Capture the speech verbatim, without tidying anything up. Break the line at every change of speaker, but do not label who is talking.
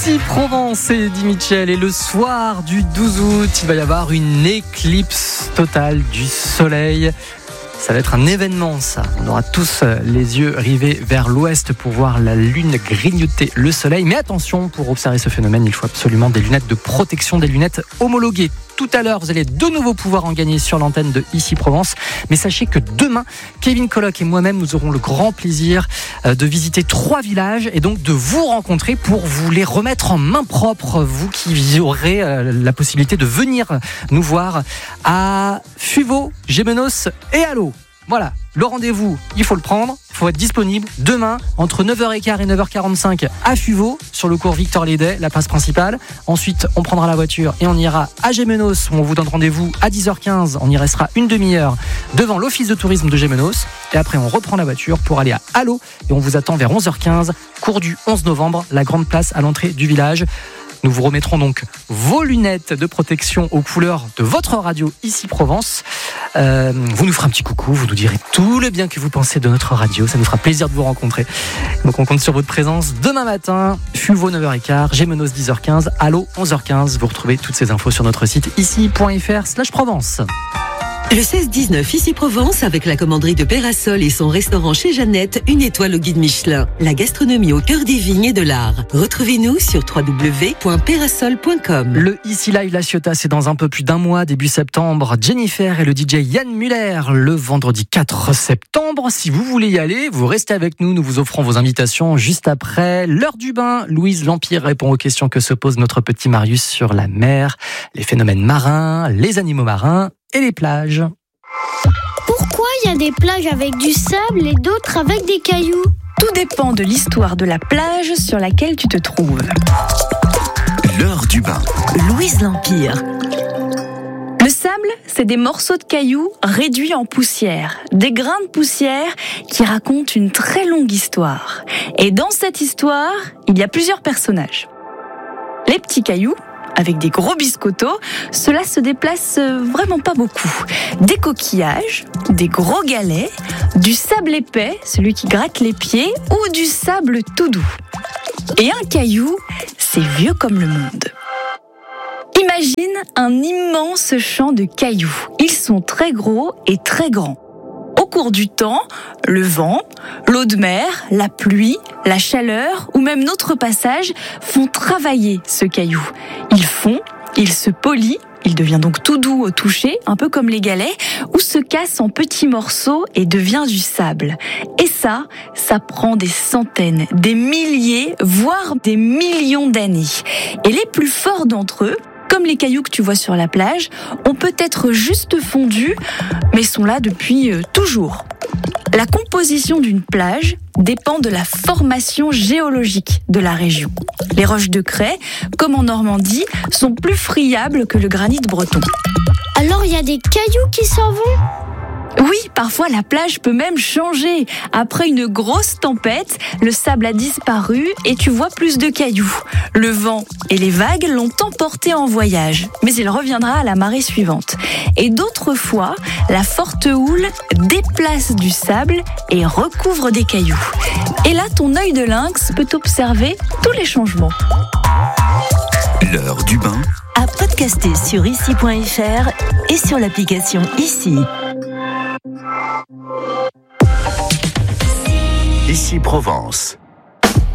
Ici Provence et Eddie Mitchell. Et le soir du douze août, il va y avoir une éclipse totale du soleil. Ça va être un événement, ça. On aura tous les yeux rivés vers l'ouest pour voir la lune grignoter le soleil. Mais attention, pour observer ce phénomène, il faut absolument des lunettes de protection, des lunettes homologuées. Tout à l'heure, vous allez de nouveau pouvoir en gagner sur l'antenne de Ici Provence. Mais sachez que demain, Kevin Colloc et moi-même, nous aurons le grand plaisir de visiter trois villages et donc de vous rencontrer pour vous les remettre en main propre. Vous qui aurez la possibilité de venir nous voir à Fuveau, Gémenos et Allo. Voilà, le rendez-vous, il faut le prendre, il faut être disponible demain entre neuf heures quinze et neuf heures quarante-cinq à Fuveau, sur le cours Victor Lédet, la place principale. Ensuite, on prendra la voiture et on ira à Gémenos, où on vous donne rendez-vous à dix heures quinze. On y restera une demi-heure devant l'office de tourisme de Gémenos. Et après, on reprend la voiture pour aller à Allo. Et on vous attend vers onze heures quinze, cours du onze novembre, la grande place à l'entrée du village. Nous vous remettrons donc vos lunettes de protection aux couleurs de votre radio Ici Provence. Euh, vous nous ferez un petit coucou, vous nous direz tout le bien que vous pensez de notre radio. Ça nous fera plaisir de vous rencontrer. Donc on compte sur votre présence demain matin. Fuveau neuf heures quinze, Gémenos dix heures quinze, Allo onze heures quinze. Vous retrouvez toutes ces infos sur notre site ici point f r slash Provence.
Le seize dix-neuf Ici Provence avec la commanderie de Pérasol et son restaurant chez Jeannette, une étoile au guide Michelin. La gastronomie au cœur des vignes et de l'art. Retrouvez-nous sur w w w point pérasol point com.
Le Ici Live La Ciotat, c'est dans un peu plus d'un mois, début septembre. Jennifer et le D J Yann Muller, le vendredi quatre septembre. Si vous voulez y aller, vous restez avec nous. Nous vous offrons vos invitations juste après l'heure du bain. Louise Lampire répond aux questions que se pose notre petit Marius sur la mer, les phénomènes marins, les animaux marins et les plages.
Pourquoi il y a des plages avec du sable et d'autres avec des cailloux ?
Tout dépend de l'histoire de la plage sur laquelle tu te trouves.
L'heure du bain.
Louise Lampire.
Le sable, c'est des morceaux de cailloux réduits en poussière, des grains de poussière qui racontent une très longue histoire. Et dans cette histoire, il y a plusieurs personnages. Les petits cailloux, avec des gros biscottos, cela se déplace vraiment pas beaucoup. Des coquillages, des gros galets, du sable épais, celui qui gratte les pieds, ou du sable tout doux. Et un caillou, c'est vieux comme le monde. Imagine un immense champ de cailloux. Ils sont très gros et très grands. Au cours du temps, le vent, l'eau de mer, la pluie, la chaleur ou même notre passage font travailler ce caillou. Il fond, il se polit, il devient donc tout doux au toucher, un peu comme les galets, ou se casse en petits morceaux et devient du sable. Et ça, ça prend des centaines, des milliers, voire des millions d'années. Et les plus forts d'entre eux, comme les cailloux que tu vois sur la plage, ont peut-être juste fondu, mais sont là depuis euh, toujours. La composition d'une plage dépend de la formation géologique de la région. Les roches de craie, comme en Normandie, sont plus friables que le granit breton.
Alors il y a des cailloux qui s'en vont ?
Oui, parfois la plage peut même changer. Après une grosse tempête, le sable a disparu et tu vois plus de cailloux. Le vent et les vagues l'ont emporté en voyage, mais il reviendra à la marée suivante. Et d'autres fois, la forte houle déplace du sable et recouvre des cailloux. Et là, ton œil de lynx peut observer tous les changements.
L'heure du bain.
À podcaster sur ici point f r et sur l'application Ici.
Ici Provence.